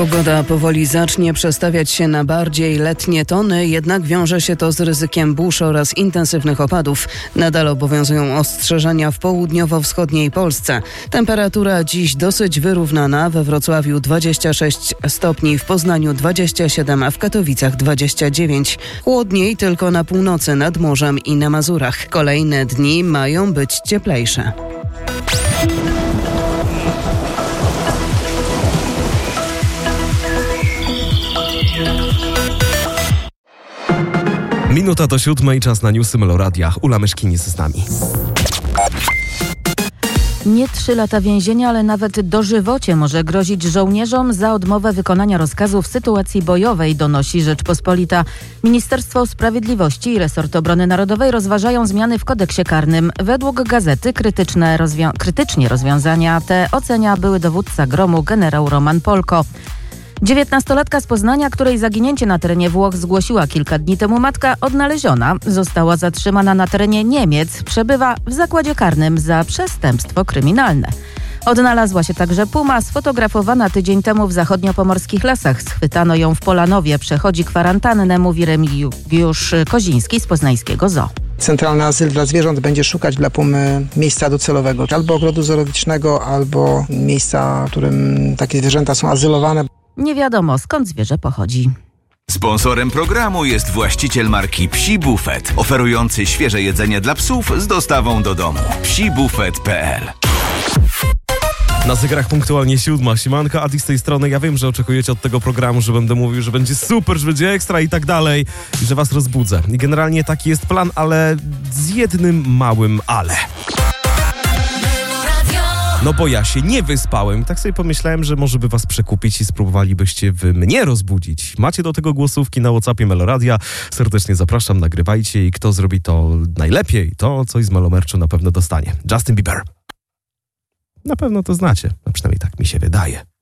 Pogoda powoli zacznie przestawiać się na bardziej letnie tony, jednak wiąże się to z ryzykiem burz oraz intensywnych opadów. Nadal obowiązują ostrzeżenia w południowo-wschodniej Polsce. Temperatura dziś dosyć wyrównana. We Wrocławiu 26 stopni, w Poznaniu 27, a w Katowicach 29. Chłodniej tylko na północy, nad morzem i na Mazurach. Kolejne dni mają być cieplejsze. Minuta do 7, czas na newsy Meloradia. Ula Myszkinis z nami. Nie 3 lata więzienia, ale nawet dożywocie może grozić żołnierzom za odmowę wykonania rozkazu w sytuacji bojowej, donosi Rzeczpospolita. Ministerstwo Sprawiedliwości i Resort Obrony Narodowej rozważają zmiany w kodeksie karnym. Według gazety krytycznie rozwiązania te ocenia były dowódca Gromu generał Roman Polko. 19-latka z Poznania, której zaginięcie na terenie Włoch zgłosiła kilka dni temu matka, odnaleziona. Została zatrzymana na terenie Niemiec. Przebywa w zakładzie karnym za przestępstwo kryminalne. Odnalazła się także puma, sfotografowana tydzień temu w zachodniopomorskich lasach. Schwytano ją w Polanowie. Przechodzi kwarantannę, mówi Remigiusz Koziński z poznańskiego zoo. Centralny Azyl dla Zwierząt będzie szukać dla pumy miejsca docelowego. Albo ogrodu zoologicznego, albo miejsca, w którym takie zwierzęta są azylowane. Nie wiadomo, skąd zwierzę pochodzi. Sponsorem programu jest właściciel marki Psi Buffet, oferujący świeże jedzenie dla psów z dostawą do domu. psibufet.pl. Na zegarach punktualnie 7. Siemanko, Adi z tej strony. Ja wiem, że oczekujecie od tego programu, że będę mówił, że będzie super, że będzie ekstra i tak dalej i że was rozbudzę. I generalnie taki jest plan, ale z jednym małym ale. No bo ja się nie wyspałem. Tak sobie pomyślałem, że może by was przekupić i spróbowalibyście wy mnie rozbudzić. Macie do tego głosówki na WhatsAppie Meloradia. Serdecznie zapraszam, nagrywajcie i kto zrobi to najlepiej, to coś z Melomerchu na pewno dostanie. Justin Bieber. Na pewno to znacie, a przynajmniej tak mi się wydaje.